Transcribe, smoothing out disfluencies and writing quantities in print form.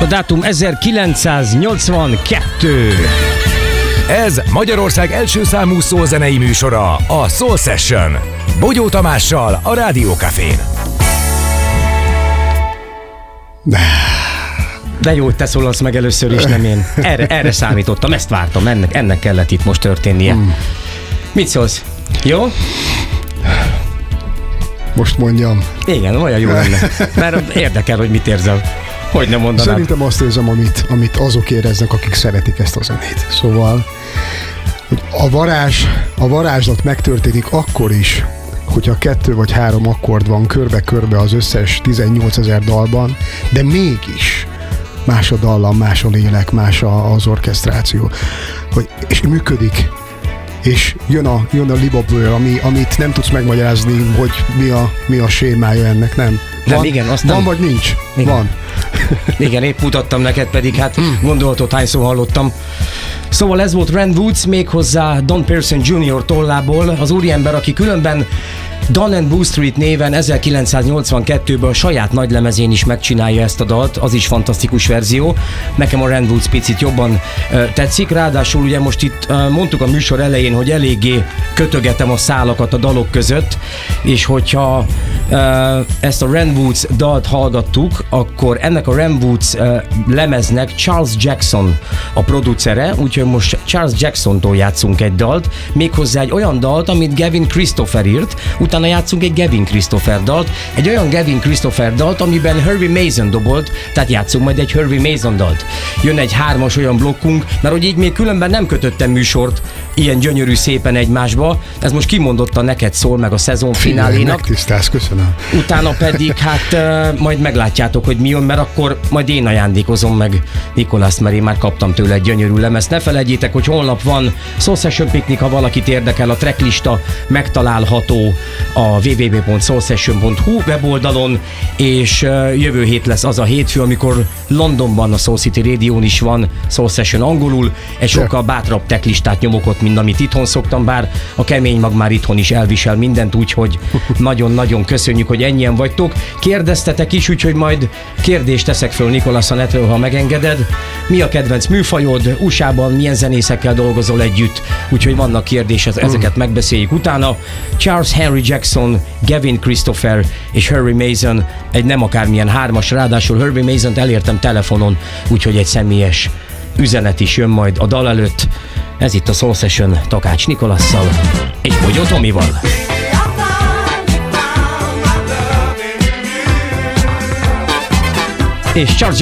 A dátum 1982. Ez Magyarország első számú szólzenei műsora, a Soul Session. Bogyó Tamással, a Rádió Cafén. De jó, hogy te szólalsz meg először is, nem én. Erre számítottam, ezt vártam, ennek kellett itt most történnie. Mit szólsz? Jó? Most mondjam. Igen, olyan jó lenne. Mert érdekel, hogy mit érzel. Hogy nem mondanád? Szerintem azt érzem, amit azok éreznek, akik szeretik ezt a zenét. Szóval, hogy a varázslat megtörténik akkor is, hogyha 2 vagy 3 akkord van körbe-körbe az összes 18 000 dalban, de mégis más a dallam, más a lélek, más az orkesztráció. És működik. És jön a libabőr, amit nem tudsz megmagyarázni, hogy mi a sémája ennek, nem? Nem, igen, aztán... Van vagy nincs? Igen. Van. Igen, épp mutattam neked, pedig hát gondolatot hányszor hallottam. Szóval ez volt Ren Woods, méghozzá Don Pearson Jr. tollából, az úriember, aki különben Don and Boo Street néven 1982-ben a saját nagylemezén is megcsinálja ezt a dalt, az is fantasztikus verzió. Nekem a Ren Woods picit jobban tetszik, ráadásul ugye most itt mondtuk a műsor elején, hogy eléggé kötögetem a szálakat a dalok között, és hogyha ezt a Ren Woods dalt hallgattuk, akkor ennek a Ren Woods lemeznek Charles Jackson a producere, úgyhogy most Charles Jacksontól játszunk egy dalt, méghozzá egy olyan dalt, amit Gavin Christopher írt, utána játszunk egy Gavin Christopher dalt, egy olyan Gavin Christopher dalt, amiben Herbie Mason dobolt, tehát játszunk majd egy Herbie Mason dalt. Jön egy 3-as olyan blokkunk, mert hogy így még különben nem kötöttem műsort ilyen gyönyörű szépen egymásba, ez most kimondottan neked szól, meg a szezon finálénak. Megtisztálsz, köszönöm. Utána pedig hát majd meglátjátok, hogy mi jön, mert akkor majd én ajándékozom meg Nikolászt, mert én már kaptam tőle egy gyönyörű lemezt. Ne felejtjétek, hogy holnap van Soul Session Picnic, ha valakit érdekel, a tracklista megtalálható a www.soulsession.hu weboldalon, és jövő hét lesz az a hétfő, amikor Londonban a Soul City Radio-n is van Soul Session angolul, egy sokkal bátrabb tracklistát nyomok ott, mint amit itthon szoktam, bár a kemény mag már itthon is elvisel mindent, úgyhogy nagyon-nagyon köszönjük, hogy ennyien vagytok. Kérdeztetek is, úgyhogy majd kérdést teszek föl Nicolas a netről, ha megengeded. Mi a kedvenc műfajod? USA-ban milyen zenészekkel dolgozol együtt? Úgyhogy vannak kérdések, ezeket megbeszéljük utána. Charles Henry Jackson, Gavin Christopher és Herbie Mason, egy nem akármilyen 3-as, ráadásul Herbie Masont elértem telefonon, úgyhogy egy személyes üzenet is jön majd a dal előtt. Ez itt a Soul Session Takács Nikolasszal és Bogyó Tomival. És Charles